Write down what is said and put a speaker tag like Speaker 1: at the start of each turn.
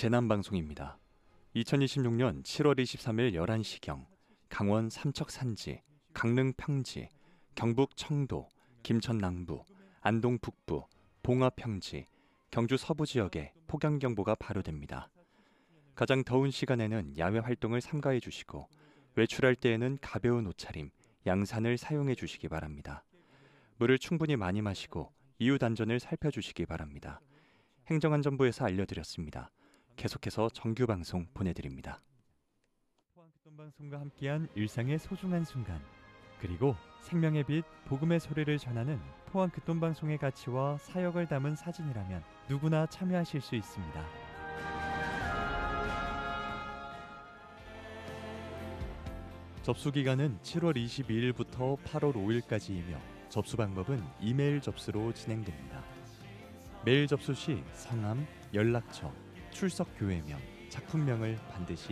Speaker 1: 재난방송입니다. 2026년 7월 23일 11시경 강원 삼척산지, 강릉 평지, 경북 청도, 김천 남부, 안동 북부, 봉화 평지, 경주 서부 지역에 폭염경보가 발효됩니다. 가장 더운 시간에는 야외 활동을 삼가해 주시고 외출할 때에는 가벼운 옷차림, 양산을 사용해 주시기 바랍니다. 물을 충분히 많이 마시고 이웃 안전을 살펴주시기 바랍니다. 행정안전부에서 알려드렸습니다. 계속해서 정규 방송 보내드립니다. 포항극동방송과 함께한 일상의 소중한 순간, 그리고 생명의 빛 복음의 소리를 전하는 포항극동방송의 가치와 사역을 담은 사진이라면 누구나 참여하실 수 있습니다. 접수 기간은 7월 22일부터 8월 5일까지이며 접수 방법은 이메일 접수로 진행됩니다. 메일 접수 시 성함, 연락처, 출석 교회명, 작품명을 반드시